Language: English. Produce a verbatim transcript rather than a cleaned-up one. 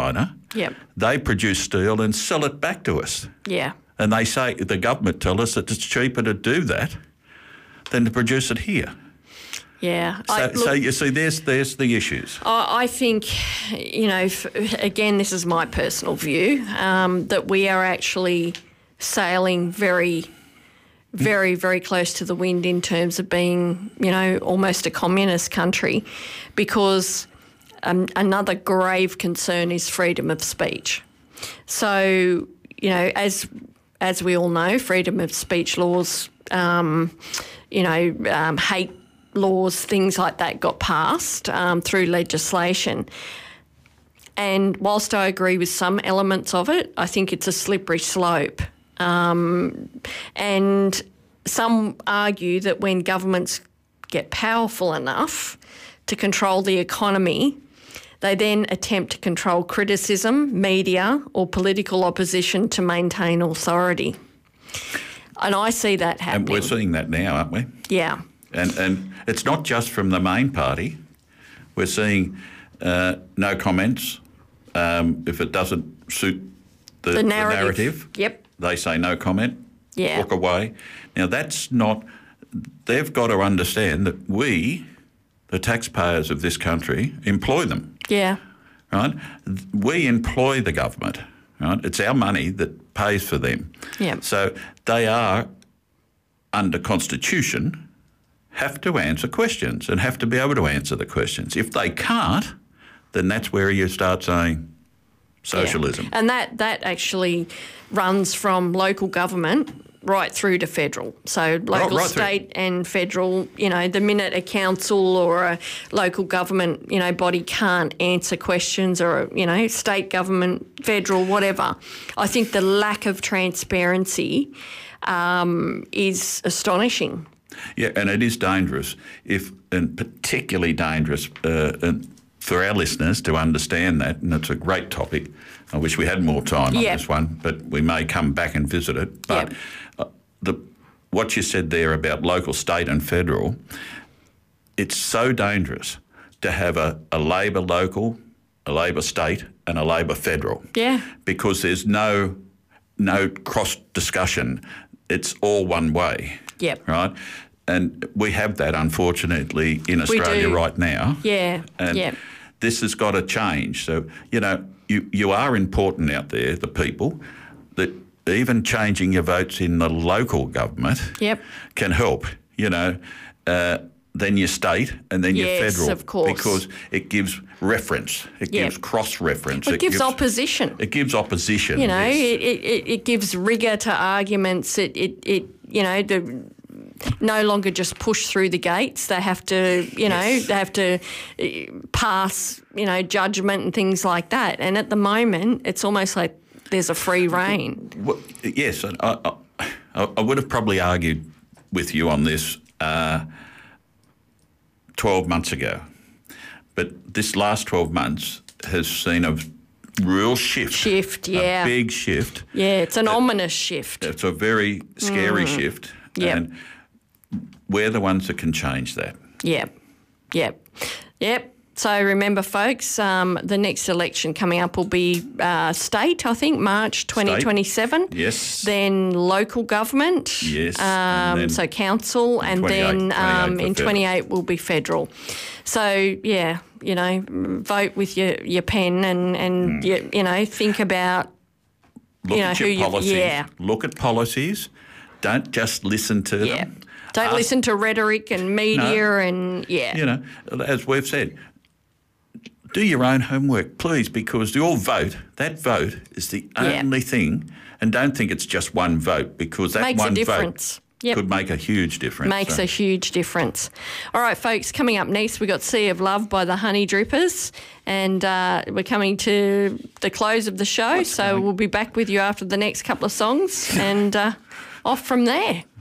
China. Yep. They produce steel and sell it back to us. Yeah. And they say, the government tell us that it's cheaper to do that than to produce it here. Yeah. So, I, look, so you see, there's there's the issues. I, I think, you know, f- again, this is my personal view, um, that we are actually sailing very, very, very close to the wind in terms of being, you know, almost a communist country, because um, another grave concern is freedom of speech. So, you know, as as we all know, freedom of speech laws, um, you know, um, hate laws, things like that got passed um, through legislation. And whilst I agree with some elements of it, I think it's a slippery slope. Um, and some argue that when governments get powerful enough to control the economy, they then attempt to control criticism, media or political opposition to maintain authority. And I see that happening. And we're seeing that now, aren't we? Yeah. And and it's not just from the main party. We're seeing uh, no comments. Um, if it doesn't suit the, The the narrative. narrative, Yep. they say no comment, Yeah. walk away. Now, that's not... They've got to understand that we, the taxpayers of this country, employ them, Yeah. right? We employ the government, right? It's our money that pays for them. Yeah. So they are, under Constitution, have to answer questions and have to be able to answer the questions. If they can't, then that's where you start saying socialism. Yeah. And that, that actually runs from local government right through to federal. So local, right through. state and federal, you know, the minute a council or a local government, you know, body can't answer questions, or, you know, state government, federal, whatever, I think the lack of transparency um, is astonishing. Yeah, and it is dangerous, if, and particularly dangerous uh, and for our listeners to understand that, and it's a great topic. I wish we had more time Yep. on this one, but we may come back and visit it. But Yep. uh, the what you said there about local, state and federal, it's so dangerous to have a, a Labor local, a Labor state and a Labor federal. Yeah. Because there's no no cross discussion. It's all one way. Yep. Right? And we have that, unfortunately, in Australia do. right now. Yeah. And yeah. this has got to change. So, you know, you, you are important out there, the people, that even changing your votes in the local government Yep. can help, you know, uh, then your state and then your Yes, federal. of course. Because it gives reference. It Yep. gives cross-reference. Well, it gives opposition. It gives opposition. You know, yes. it, it, it gives rigour to arguments. It, it, it you know, the no longer just push through the gates. They have to, you know, Yes. they have to uh, pass, you know, judgment and things like that. And at the moment, it's almost like there's a free rein. Well, yes, and I, I, I would have probably argued with you on this uh, twelve months ago. But this last twelve months has seen a real shift. Shift, yeah. A big shift. Yeah, it's an ominous shift. It's a very scary shift. Yep. And we're the ones that can change that. Yep, yep, yep. So remember, folks, um, the next election coming up will be uh, state, I think, March twenty twenty-seven. Yes. Then local government. Yes, Um, and then so council, and then um, in twenty-eight for twenty-eight will be federal. So, yeah, you know, vote with your, your pen and, and Hmm. you, you know, think about, Look you know, at who your you- policies. yeah. Look at policies. Don't just listen to yeah. them. Don't Ask- listen to rhetoric and media and, yeah. You know, as we've said, do your own homework, please, because your vote, that vote is the Yeah. only thing, and don't think it's just one vote, because that Makes a one difference. vote Yep. could make a huge difference. Makes So- a huge difference. All right, folks, coming up next, we've got Sea of Love by the Honey Drippers, and uh, we're coming to the close of the show, What's so going- we'll be back with you after the next couple of songs and uh, off from there.